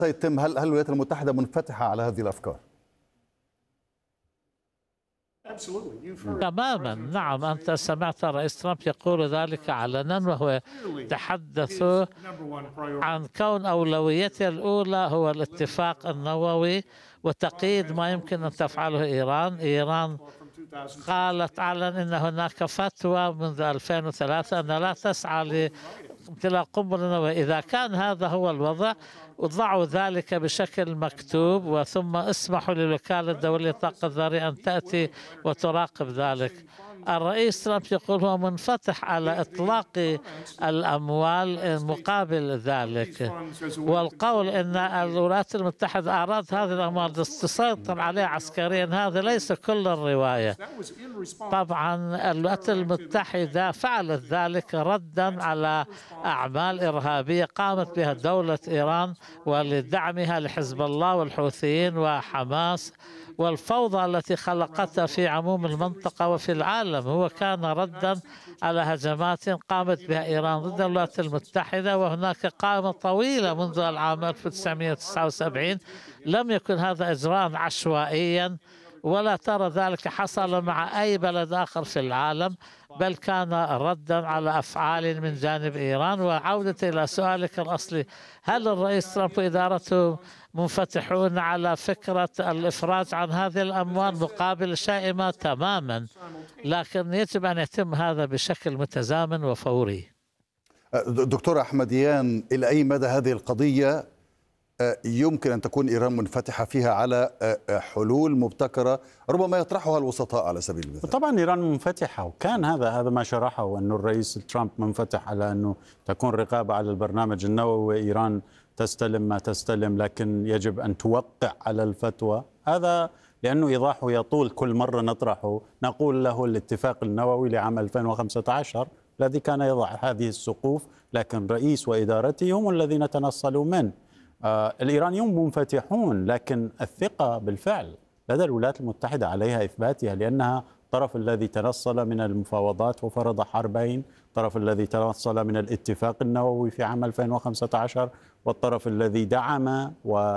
سيتم؟ هل الولايات المتحدة منفتحة على هذه الأفكار؟ تماما، نعم. أنت سمعت الرئيس ترامب يقول ذلك علنا، وهو يتحدث عن كون أولويته الأولى هو الاتفاق النووي وتقييد ما يمكن أن تفعله إيران قالت علنا أن هناك فتوى منذ 2003 أن لا تسعى لامتلاك قنبلة نووية. إذا كان هذا هو الوضع، وضعوا ذلك بشكل مكتوب، وثم اسمحوا للوكالة الدولية للطاقة الذرية أن تأتي وتراقب ذلك. الرئيس ترامب يقول هو منفتح على إطلاق الأموال مقابل ذلك، والقول أن الولايات المتحدة أرادت هذه الأموال تسيطر عليها عسكريا، هذا ليس كل الرواية. طبعا الولايات المتحدة فعلت ذلك ردا على أعمال إرهابية قامت بها دولة إيران ولدعمها لحزب الله والحوثيين وحماس والفوضى التي خلقتها في عموم المنطقة وفي العالم. هو كان ردا على هجمات قامت بها إيران ضد الولايات المتحدة، وهناك قائمة طويلة منذ العام 1979. لم يكن هذا إجراء عشوائيا، ولا ترى ذلك حصل مع أي بلد آخر في العالم، بل كان ردا على أفعال من جانب إيران. وعودة إلى سؤالك الأصلي، هل الرئيس ترامب وإدارته منفتحون على فكرة الإفراج عن هذه الأموال مقابل شائمة؟ تماما، لكن يجب أن يتم هذا بشكل متزامن وفوري. دكتور أحمديان، إلى أي مدى هذه القضية يمكن أن تكون إيران منفتحة فيها على حلول مبتكرة ربما يطرحها الوسطاء على سبيل المثال؟ طبعا إيران منفتحة، وكان هذا ما شرحه أنه الرئيس ترامب منفتح على أنه تكون رقابة على البرنامج النووي، وإيران تستلم ما تستلم، لكن يجب أن توقع على الفتوى. هذا لأنه إيضاحه يطول، كل مرة نطرحه نقول له الاتفاق النووي لعام 2015 الذي كان يضع هذه السقوف، لكن رئيس وإدارته هم الذين تنصلوا منه. الإيرانيون منفتحون، لكن الثقة بالفعل لدى الولايات المتحدة عليها إثباتها، لأنها الطرف الذي تنصل من المفاوضات وفرض حربين، الطرف الذي تنصل من الاتفاق النووي في عام 2015، والطرف الذي دعم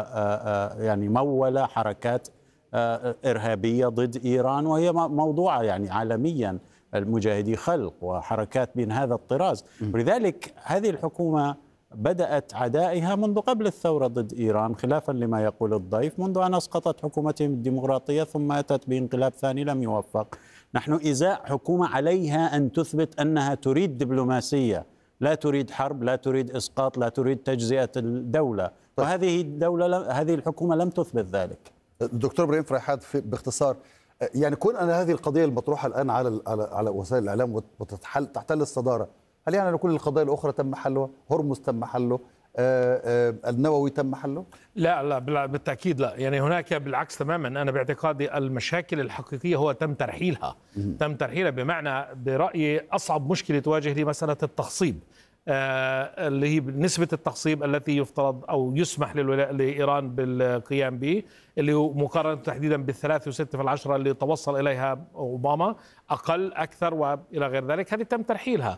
ويعني مول حركات إرهابية ضد إيران، وهي موضوعة يعني عالميا، المجاهدي خلق وحركات من هذا الطراز. ولذلك هذه الحكومة بدأت عدائها منذ قبل الثورة ضد إيران، خلافا لما يقول الضيف، منذ أن أسقطت حكومتهم الديمقراطية ثم أتت بانقلاب ثاني لم يوفق. نحن إزاء حكومة عليها أن تثبت أنها تريد دبلوماسية، لا تريد حرب، لا تريد إسقاط، لا تريد تجزئة الدولة، وهذه هذه الحكومة لم تثبت ذلك. دكتور إبراهيم فريحات، باختصار، يعني كون أن هذه القضية المطروحة الآن على وسائل الإعلام وتحتل الصدارة، هل يعني أن كل القضايا الأخرى تم حلها؟ هرمز تم حله؟ النووي تم حله؟ لا بالتأكيد لا. يعني هناك بالعكس تماما. أنا باعتقادي المشاكل الحقيقية هو تم ترحيلها. تم ترحيلها بمعنى برأيي أصعب مشكلة تواجه لي مسألة التخصيب، اللي هي نسبة التخصيب التي يفترض أو يسمح لإيران بالقيام به، اللي هو مقارنة تحديدا ب3.6% اللي توصل إليها أوباما، أقل أكثر وإلى غير ذلك. هذه تم ترحيلها.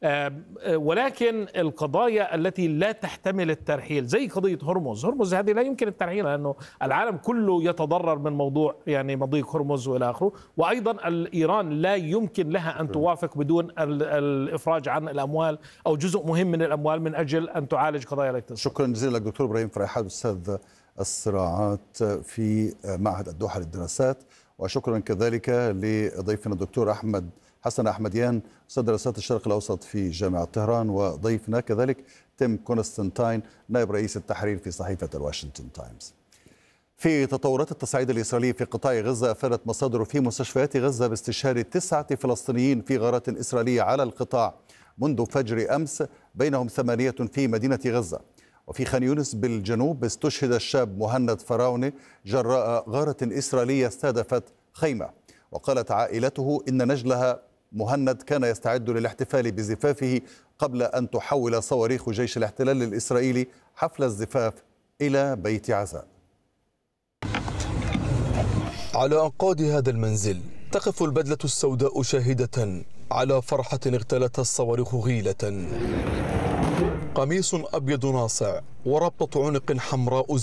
ولكن القضايا التي لا تحتمل الترحيل زي قضية هرمز هذه لا يمكن الترحيل، لأنه العالم كله يتضرر من موضوع يعني مضيق هرمز وإلى آخره. وأيضا إيران لا يمكن لها أن توافق بدون الإفراج عن الأموال أو جزء مهم من الأموال من أجل أن تعالج قضايا الاقتصاد. شكرا جزيلا لك دكتور إبراهيم فريحات، أستاذ الصراعات في معهد الدوحة للدراسات، وشكرا كذلك لضيفنا الدكتور حسن أحمديان، أستاذ دراسات الشرق الأوسط في جامعة طهران، وضيفنا كذلك تيم كونستانتاين، نائب رئيس التحرير في صحيفة الواشنطن تايمز. في تطورات التصعيد الإسرائيلي في قطاع غزة، أفادت مصادر في مستشفيات غزة باستشهاد 9 فلسطينيين في غارات إسرائيلية على القطاع منذ فجر أمس، بينهم 8 في مدينة غزة. وفي خان يونس بالجنوب استشهد الشاب مهند فراوني جراء غارة إسرائيلية استهدفت خيمة، وقالت عائلته إن نجلها مهند كان يستعد للاحتفال بزفافه قبل أن تحول صواريخ جيش الاحتلال الإسرائيلي حفل الزفاف إلى بيت عزاء. على أنقاض هذا المنزل تقف البدلة السوداء شاهدة على فرحة اغتالتها الصواريخ غيلة. قميص أبيض ناصع وربطة عنق حمراء